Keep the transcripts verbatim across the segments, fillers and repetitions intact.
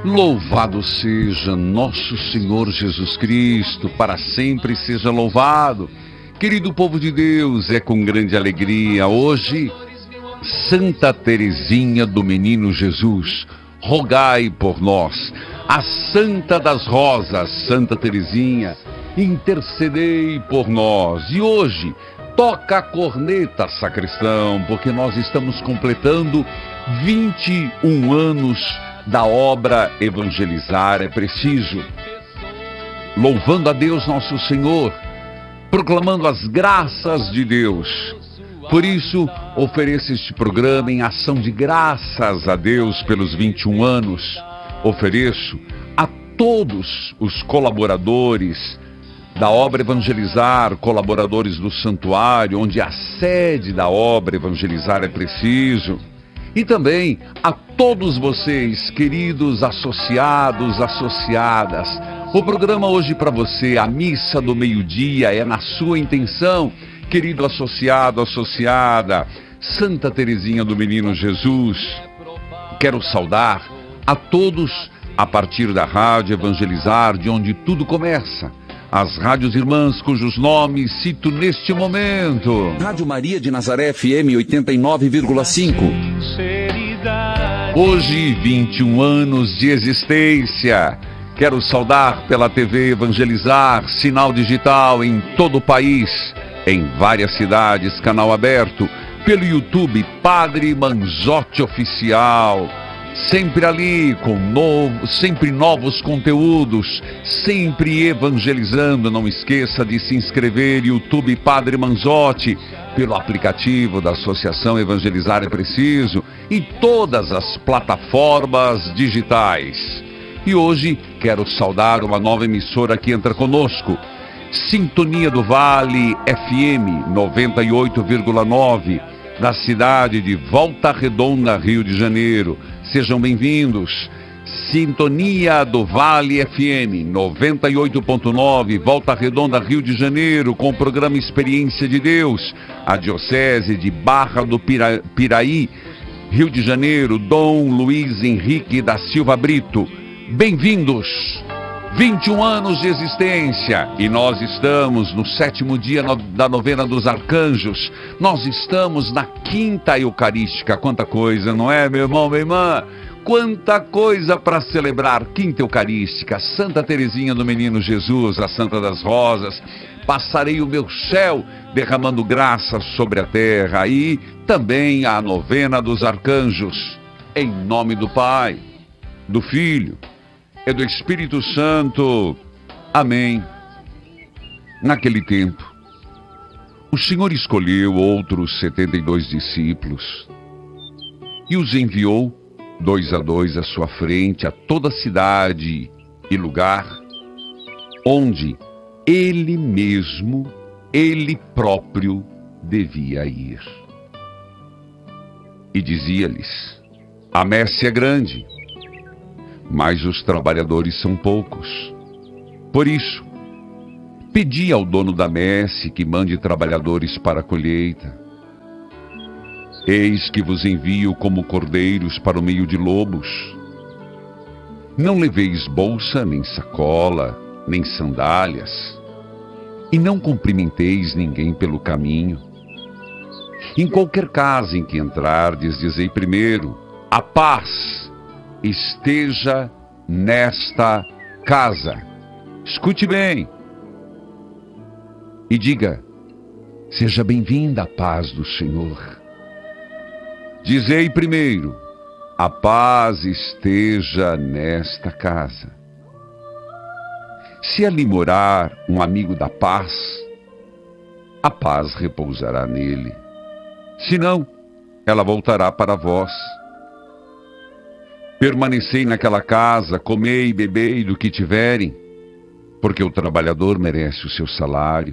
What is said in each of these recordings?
Louvado seja nosso Senhor Jesus Cristo, para sempre seja louvado. Querido povo de Deus, é com grande alegria hoje, Santa Teresinha do Menino Jesus, rogai por nós. A Santa das Rosas, Santa Teresinha, intercedei por nós. E hoje, toca a corneta, sacristão, porque nós estamos completando vinte e um anos da obra Evangelizar é Preciso. Louvando a Deus nosso Senhor, proclamando as graças de Deus. Por isso, ofereço este programa em ação de graças a Deus pelos vinte e um anos. Ofereço a todos os colaboradores da obra Evangelizar, colaboradores do santuário, onde a sede da obra Evangelizar é Preciso. E também a todos vocês, queridos associados, associadas. O programa hoje para você, a missa do meio-dia, é na sua intenção, querido associado, associada, Santa Teresinha do Menino Jesus. Quero saudar a todos a partir da Rádio Evangelizar, de onde tudo começa. As rádios irmãs cujos nomes cito neste momento. Rádio Maria de Nazaré F M oitenta e nove vírgula cinco. Hoje, vinte e um anos de existência. Quero saudar pela T V Evangelizar, sinal digital em todo o país, em várias cidades, canal aberto, pelo YouTube Padre Manzotti Oficial. Sempre ali, com novo, sempre novos conteúdos, sempre evangelizando. Não esqueça de se inscrever, YouTube Padre Manzotti, pelo aplicativo da Associação Evangelizar é Preciso e todas as plataformas digitais. E hoje quero saudar uma nova emissora que entra conosco, Sintonia do Vale F M noventa e oito vírgula nove, da cidade de Volta Redonda, Rio de Janeiro. Sejam bem-vindos. Sintonia do Vale F M noventa e oito ponto nove, Volta Redonda, Rio de Janeiro, com o programa Experiência de Deus. A Diocese de Barra do Pira, Piraí, Rio de Janeiro, Dom Luiz Henrique da Silva Brito. Bem-vindos. vinte e um anos de existência, e nós estamos no sétimo dia no, da novena dos arcanjos. Nós estamos na quinta eucarística. Quanta coisa, não é, meu irmão, minha irmã? Quanta coisa para celebrar. Quinta eucarística, Santa Teresinha do Menino Jesus, a Santa das Rosas. Passarei o meu céu derramando graças sobre a terra. E também a novena dos arcanjos, em nome do Pai, do Filho e do Espírito Santo. Amém. Naquele tempo, o Senhor escolheu outros setenta e dois discípulos e os enviou dois a dois à sua frente a toda cidade e lugar onde ele mesmo, ele próprio devia ir. E dizia-lhes: a messe é grande, mas os trabalhadores são poucos. Por isso, pedi ao dono da messe que mande trabalhadores para a colheita. Eis que vos envio como cordeiros para o meio de lobos. Não leveis bolsa, nem sacola, nem sandálias, e não cumprimenteis ninguém pelo caminho. Em qualquer casa em que entrardes, dizei primeiro: a paz esteja nesta casa. Escute bem e diga: seja bem-vinda a paz do Senhor. Dizei primeiro: a paz esteja nesta casa. Se ali morar um amigo da paz, a paz repousará nele. Se não, ela voltará para vós. Permanecei naquela casa, comei e bebei do que tiverem, porque o trabalhador merece o seu salário.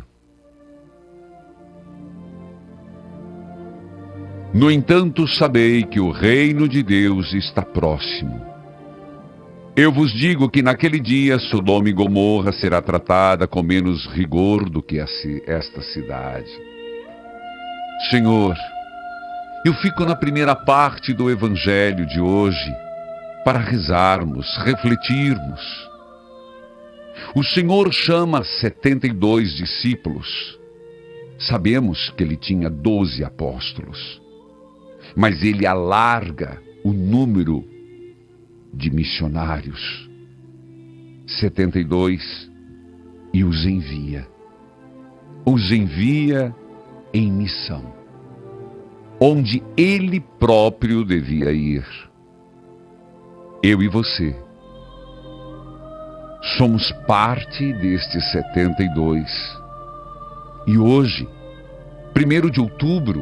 No entanto, sabei que o reino de Deus está próximo. Eu vos digo que naquele dia Sodoma e Gomorra será tratada com menos rigor do que esta cidade. Senhor, eu fico na primeira parte do Evangelho de hoje, para rezarmos, refletirmos. O Senhor chama setenta e dois discípulos. Sabemos que ele tinha doze apóstolos, mas ele alarga o número de missionários. setenta e dois e os envia. Os envia em missão, onde ele próprio devia ir. Eu e você somos parte destes setenta e dois. E hoje, primeiro de outubro,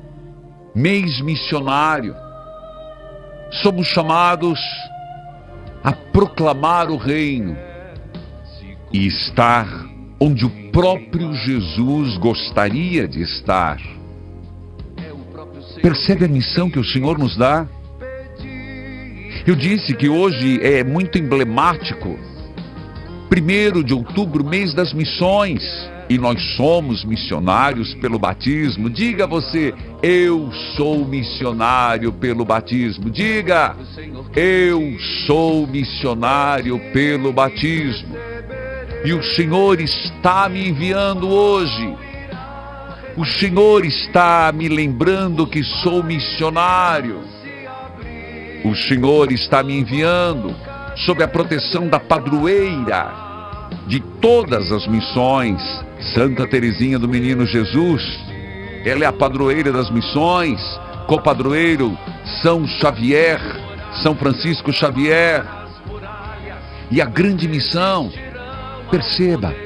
mês missionário, somos chamados a proclamar o reino e estar onde o próprio Jesus gostaria de estar. Percebe a missão que o Senhor nos dá? Eu disse que hoje é muito emblemático, primeiro de outubro, mês das missões. E nós somos missionários pelo batismo. Diga você, eu sou missionário pelo batismo. Diga, eu sou missionário pelo batismo. E o Senhor está me enviando hoje. O Senhor está me lembrando que sou missionário. O Senhor está me enviando sob a proteção da padroeira de todas as missões, Santa Teresinha do Menino Jesus. Ela é a padroeira das missões, copadroeiro São Xavier, São Francisco Xavier. E a grande missão, perceba,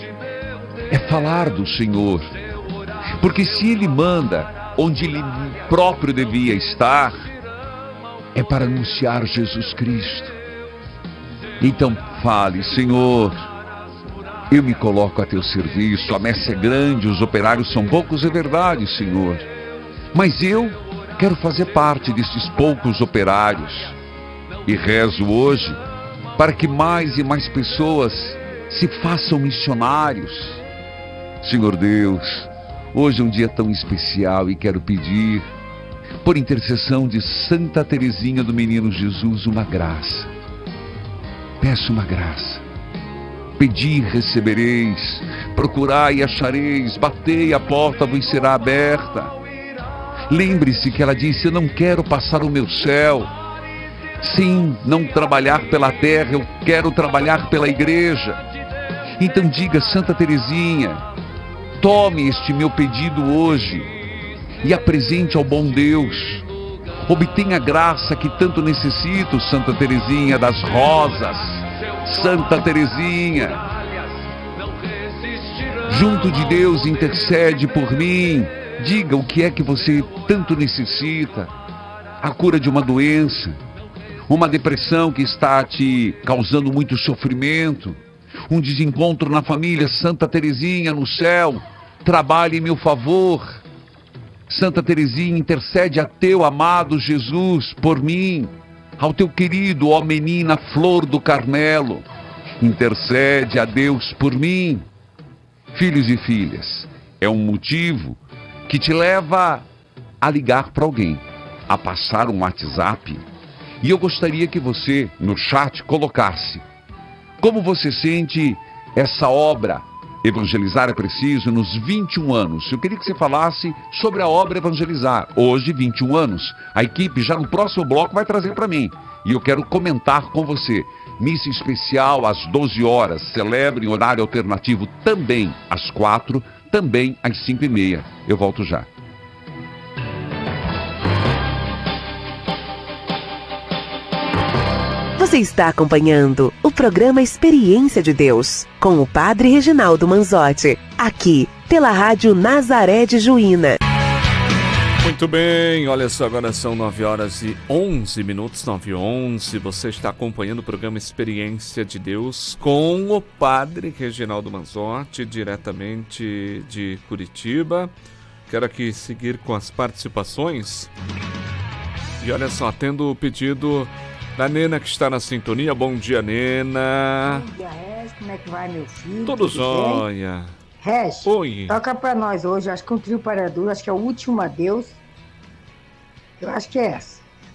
é falar do Senhor. Porque se Ele manda onde Ele próprio devia estar, é para anunciar Jesus Cristo. Então fale, Senhor, eu me coloco a teu serviço, a messe é grande, os operários são poucos, é verdade, Senhor. Mas eu quero fazer parte desses poucos operários. E rezo hoje para que mais e mais pessoas se façam missionários. Senhor Deus, hoje é um dia tão especial e quero pedir, por intercessão de Santa Teresinha do Menino Jesus, uma graça. Peço uma graça. Pedi e recebereis, procurai e achareis, batei, a porta vos será aberta. Lembre-se que ela disse, eu não quero passar o meu céu. Sim, não trabalhar pela terra, eu quero trabalhar pela igreja. Então diga, Santa Teresinha, tome este meu pedido hoje e apresente ao bom Deus. Obtenha a graça que tanto necessito, Santa Teresinha das Rosas. Santa Teresinha, junto de Deus, intercede por mim. Diga o que é que você tanto necessita. A cura de uma doença, uma depressão que está te causando muito sofrimento, um desencontro na família. Santa Teresinha no céu, trabalhe em meu favor. Santa Teresinha, intercede a teu amado Jesus por mim. Ao teu querido, ó menina flor do Carmelo, intercede a Deus por mim. Filhos e filhas, é um motivo que te leva a ligar para alguém, a passar um WhatsApp. E eu gostaria que você, no chat, colocasse como você sente essa obra Evangelizar é Preciso nos vinte e um anos. Eu queria que você falasse sobre a obra Evangelizar. Hoje, vinte e um anos. A equipe já no próximo bloco vai trazer para mim. E eu quero comentar com você. Missa especial às doze horas. Celebre em horário alternativo também às quatro, também às cinco e meia. Eu volto já. Você está acompanhando o programa Experiência de Deus, com o Padre Reginaldo Manzotti, aqui pela Rádio Nazaré de Juína. Muito bem, olha só, agora são nove horas e onze minutos, nove e onze. Você está acompanhando o programa Experiência de Deus com o Padre Reginaldo Manzotti, diretamente de Curitiba. Quero aqui seguir com as participações. E olha só, tendo o pedido da Nena, que está na sintonia. Bom dia, Nena. Bom dia, Regis. Como é que vai, meu filho? Tudo jóia. Regis, Oi. Toca pra nós hoje, acho que um trio para duas, acho que é o último adeus. Eu acho que é essa.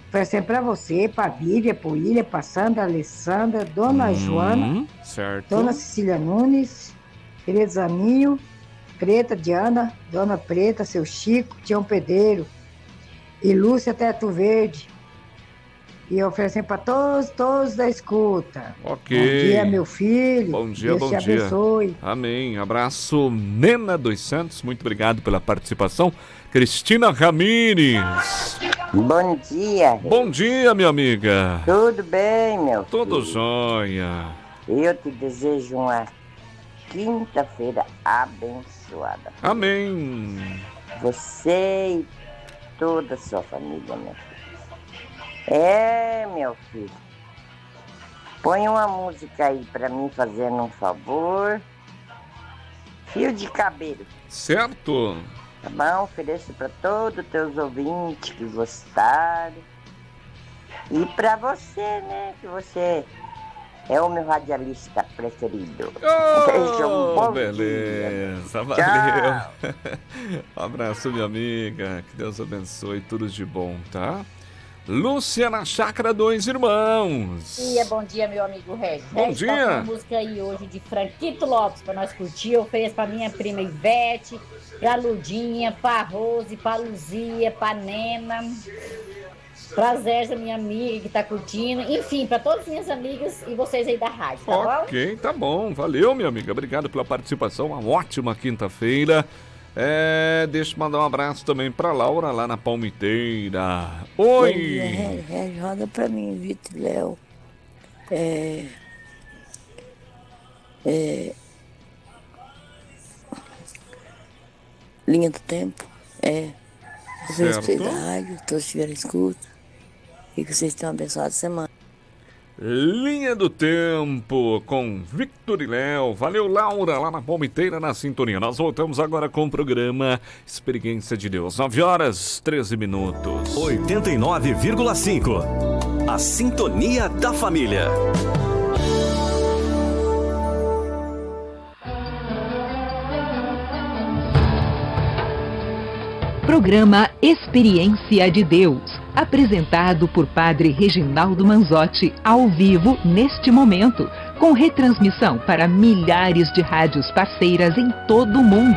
Oferecendo para você, para Bíblia, para William, para Sandra, Alessandra, Dona Hum, Joana, certo. Dona Cecília Nunes, querido Zaninho, Preta Diana, Dona Preta, seu Chico, Tião Pedreiro e Lúcia Teto Verde. E oferecendo para todos, todos da escuta. Ok. Bom dia, meu filho. Bom dia, Deus bom te dia. abençoe. Amém. Abraço, Nena dos Santos. Muito obrigado pela participação. Cristina Ramires. Bom dia. Bom dia, minha amiga. Tudo bem, meu Tudo filho? jóia. Eu te desejo uma quinta-feira abençoada. Amém. Você e toda a sua família, meu filho. É, meu filho. Põe uma música aí pra mim, fazendo um favor. Fio de cabelo. Certo. Tá bom? Ofereço pra todos os teus ouvintes que gostaram. E pra você, né? Que você é o meu radialista preferido. Seja um Oh, bom beleza. dia. Valeu. Um abraço, minha amiga. Que Deus abençoe. Tudo de bom, tá? Lúcia na Chácara Dois Irmãos. Dia, bom dia, meu amigo Regis. Bom Regis, dia. toca uma música aí hoje de Franquito Lopes pra nós curtir. Eu fiz pra minha prima Ivete, pra Ludinha, pra Rose, pra Luzia, pra Nena, pra Zélia, minha amiga que tá curtindo. Enfim, pra todas as minhas amigas e vocês aí da rádio, tá bom? Ok, tá bom. Valeu, minha amiga. Obrigado pela participação. Uma ótima quinta-feira. É, deixa eu mandar um abraço também pra Laura lá na Palmiteira. Oi! Bom dia, Regis. Regis, roda pra mim, Vitor e Léo. É, é, linha do tempo. É. Eu Certo. vocês da rádio, todos tiveram escuta. E que vocês tenham uma abençoada semana. Linha do Tempo com Victor e Léo. Valeu, Laura, lá na Palmiteira, na sintonia. Nós voltamos agora com o programa Experiência de Deus. nove horas, treze minutos. oitenta e nove vírgula cinco. A sintonia da família. Programa Experiência de Deus, apresentado por Padre Reginaldo Manzotti, ao vivo neste momento, com retransmissão para milhares de rádios parceiras em todo o mundo.